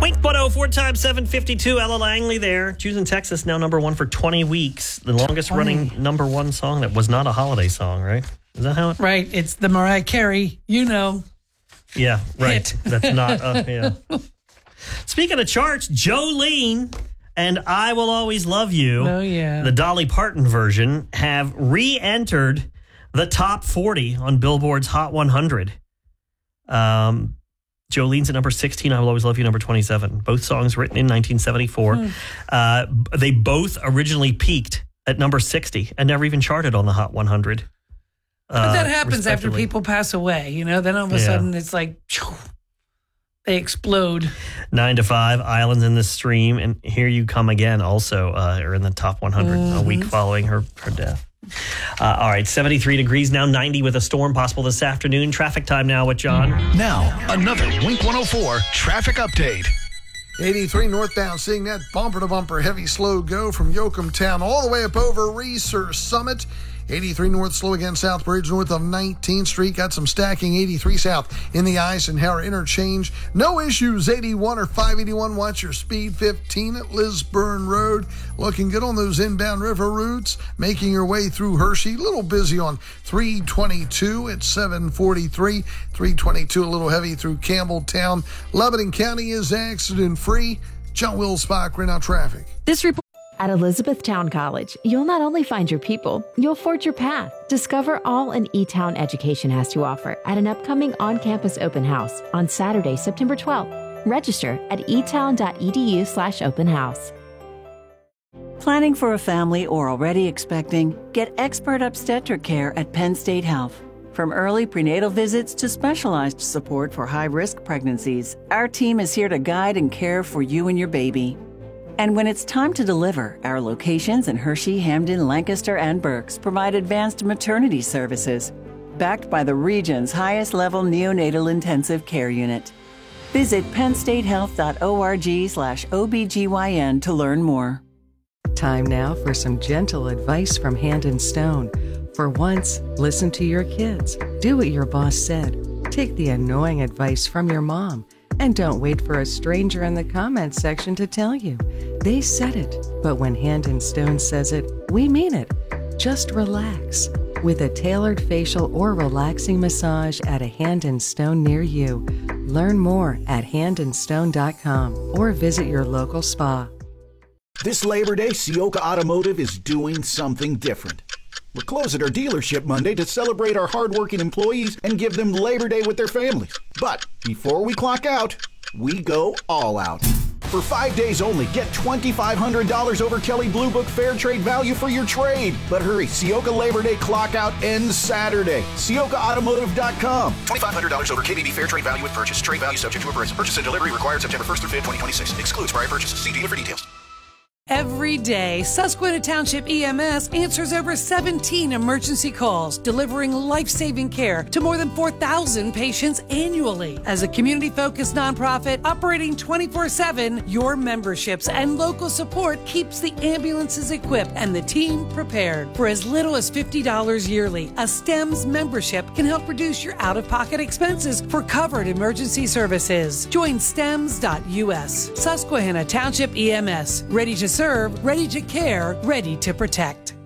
Wink 104 times 752. Ella Langley there. Choosing Texas, now number one for 20 weeks. The longest running number one song that was not a holiday song, right? Is that how it? Right. It's the Mariah Carey, Yeah, right. hit. That's not, yeah. Speaking of charts, Jolene and I Will Always Love You, Oh, yeah. the Dolly Parton version, have re-entered the top 40 on Billboard's Hot 100. Jolene's at number 16, I Will Always Love You, number 27. Both songs written in 1974. They both originally peaked at number 60 and never even charted on the Hot 100. But that happens after respectively. people pass away, Then all of a sudden it's like, they explode. 9 to 5, Islands in the Stream, and Here You Come Again also are in the top 100 a week following her death. All right, 73 degrees now, 90 with a storm possible this afternoon. Traffic time now with John. Now, another Wink 104 traffic update. 83 northbound, seeing that bumper-to-bumper heavy slow go from Yoakum Town all the way up over Research Summit. 83 north, slow again, South Bridge north of 19th Street. Got some stacking 83 south in the Eisenhower interchange. No issues, 81 or 581. Watch your speed, 15 at Lisburn Road. Looking good on those inbound river routes. Making your way through Hershey. A little busy on 322 at 743. 322 a little heavy through Campbelltown. Lebanon County is accident-free. John Wills-Bach, right now traffic. This report. At Elizabethtown College, you'll not only find your people, you'll forge your path. Discover all an E-Town education has to offer at an upcoming on-campus open house on Saturday, September 12th. Register at etown.edu/open house. Planning for a family or already expecting? Get expert obstetric care at Penn State Health. From early prenatal visits to specialized support for high-risk pregnancies, our team is here to guide and care for you and your baby. And when it's time to deliver, our locations in Hershey, Hamden, Lancaster, and Berks provide advanced maternity services, backed by the region's highest-level neonatal intensive care unit. Visit pennstatehealth.org/OBGYN to learn more. Time now for some gentle advice from Hand & Stone. For once, listen to your kids. Do what your boss said. Take the annoying advice from your mom. And don't wait for a stranger in the comments section to tell you. They said it, but when Hand & Stone says it, we mean it. Just relax. With a tailored facial or relaxing massage at a Hand & Stone near you. Learn more at handandstone.com or visit your local spa. This Labor Day, Sioka Automotive is doing something different. We're closing our dealership Monday to celebrate our hardworking employees and give them Labor Day with their families. But before we clock out, we go all out. For 5 days only, get $2,500 over Kelley Blue Book Fair Trade value for your trade. But hurry, Sioka Labor Day clock out ends Saturday. SiokaAutomotive.com. $2,500 over KBB Fair Trade value with purchase. Trade value subject to appraisal. Purchase and delivery required September 1st through 5th, 2026. Excludes prior purchases. See dealer for details. Every day, Susquehanna Township EMS answers over 17 emergency calls, delivering life-saving care to more than 4,000 patients annually. As a community-focused nonprofit operating 24/7, your memberships and local support keeps the ambulances equipped and the team prepared. For as little as $50 yearly, a STEMS membership can help reduce your out-of-pocket expenses for covered emergency services. Join STEMS.us. Susquehanna Township EMS. Ready to serve, ready to care, ready to protect.